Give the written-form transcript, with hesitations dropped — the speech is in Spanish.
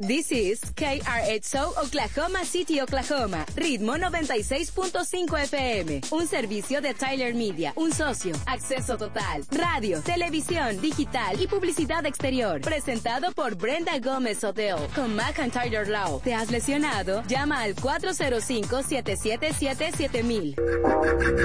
This is KRXO Oklahoma City, Oklahoma. Ritmo 96.5 FM. Un servicio de Tyler Media. Un socio. Acceso total. Radio, televisión, digital y publicidad exterior. Presentado por Brenda Gómez Hotel. Con McIntyre Law. ¿Te has lesionado? Llama al 405-777-7000.